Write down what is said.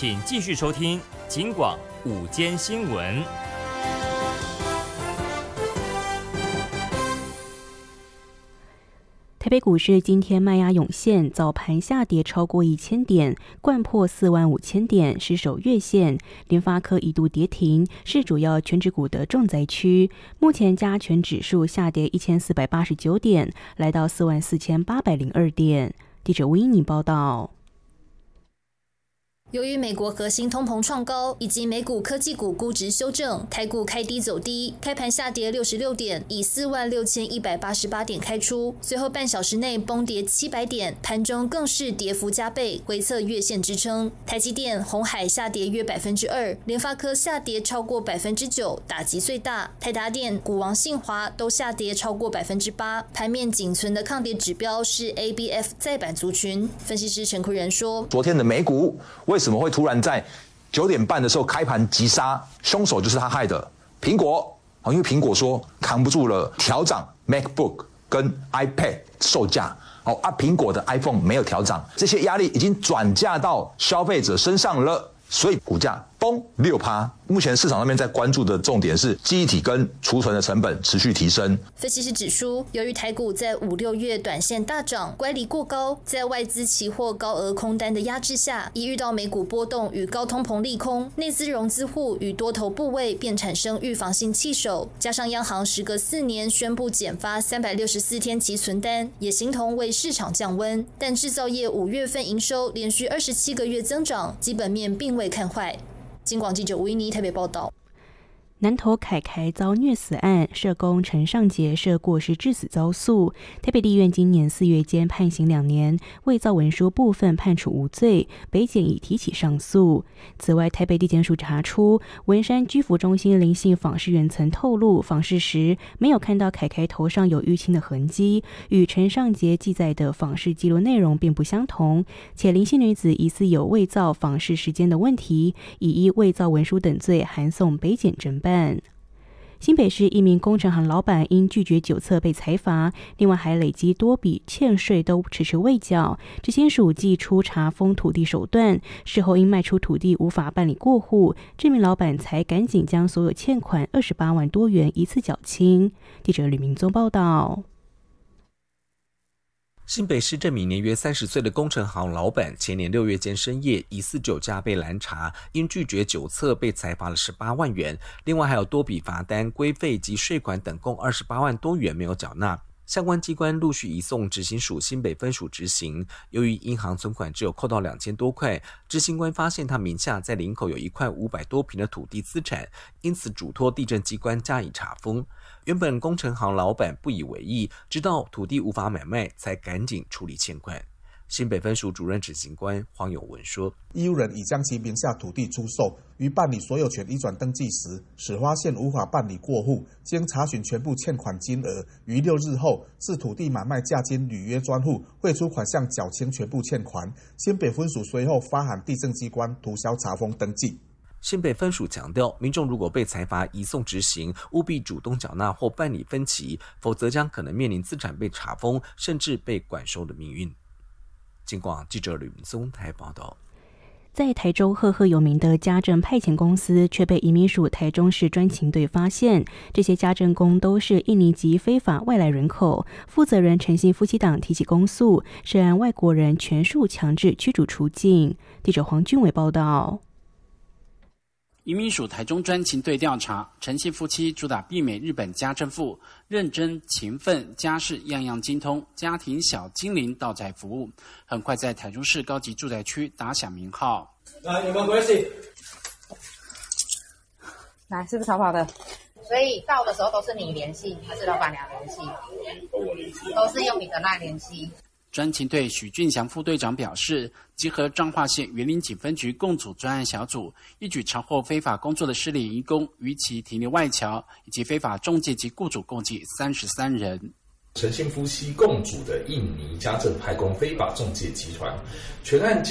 请继续收听警广午间新闻。 台北股市今天卖压涌现，早盘下跌超过1000点，掼破45000点，失守月线。联发科一度跌停，是主要权值股的重灾区。目前加权指数下跌1489点，来到44802点。记者吴依妮报道。 由于美国核心通膨创高，以及美股科技股估值修正，台股开低走低，开盘下跌66点，以46188点开出，随后半小时内崩跌700点，盘中更是跌幅加倍，回测月线支撑。台积电、鸿海下跌约2%，联发科下跌超过9%，打击最大。台达电、股王信华都下跌超过8%，盘面仅存的抗跌指标是 ABF 再版族群。分析师陈奎仁说： 昨天的美股为什么会突然在9点半的时候开盘急杀？凶手就是他害的苹果，因为苹果说扛不住了，调涨 MacBook 跟 iPad 售价，苹果的 iPhone 没有调涨，这些压力已经转嫁到消费者身上了，所以股价崩6%。目前市场上面在关注的重点是记忆体跟储存的成本持续提升。 分析师指出，由于台股在5、6月短线大涨，乖离过高，在外资期货高额空单的压制下，一遇到美股波动与高通膨利空，内资融资户与多头部位便产生预防性弃守，加上央行时隔4年宣布减发364天期存单，也形同为市场降温。但制造业5月份营收连续27个月增长，基本面并未看坏。警广记者吴依妮台北报道。 南投凯凯遭虐死案，社工陈尚杰涉过失致死遭诉，台北地院今年4月间判刑2年，伪造文书部分判处无罪，北检已提起上诉。此外，台北地检署查出文山居服中心林姓访视员曾透露，访视时没有看到凯凯头上有淤青的痕迹，与陈尚杰记载的访视记录内容并不相同，且林姓女子疑似有伪造访视时间的问题，已依伪造文书等罪函送北检侦办。新北市一名工程行老板因拒绝酒测被裁罚，另外还累积多笔欠税都迟迟未缴。执行署祭出查封土地手段，事后因卖出土地无法办理过户，这名老板才赶紧将所有欠款28万多元一次缴清。记者吕明宗报道。 新北市这名年约30岁的工程行老板，前年6月间深夜疑似酒驾被拦查，因拒绝酒测被裁罚了18万元，另外还有多笔罚单、规费及税款等共28万多元没有缴纳。相关机关陆续移送执行署新北分署执行。由于银行存款只有扣到2000多块，执行官发现他名下在林口有一块500多坪的土地资产，因此嘱托地政机关加以查封。原本工程行老板不以为意，直到土地无法买卖，才赶紧处理欠款。新北分署主任执行官黄永文说， 义务人已将其名下土地出售，于办理所有权移转登记时，始发现无法办理过户，经查询全部欠款金额，于6日后自土地买卖价金履约专户汇出款项缴清全部欠款。新北分署随后发函地政机关涂销查封登记。 新北分署强调，民众如果被裁罚移送执行，务必主动缴纳或办理分期，否则将可能面临资产被查封，甚至被管收的命运。警广记者吕明松台报道。 在台中赫赫有名的家政派遣公司，却被移民署台中市专勤队发现，这些家政工都是印尼籍非法外来人口。负责人陈姓夫妻档提起公诉，涉案外国人全数强制驱逐出境。记者黄俊伟报道。 移民署台中专勤队调查，陈姓夫妻主打避美日本家政妇，认真勤奋，家事样样精通，家庭小精灵到宅服务，很快在台中市高级住宅区打响名号。 来，你们回去。 来，是不是逃跑的？ 所以到的时候都是你联系，还是老板娘联系？ 都我联系， 都是用你的LINE联系。 专勤队许俊祥副队长表示，集合彰化县员林警分局共组专案小组，一举查获非法工作的失联移工逾期停留外侨，以及非法中介及雇主共计33人。 陈姓夫妻共组的印尼家政派工非法中介集团，全案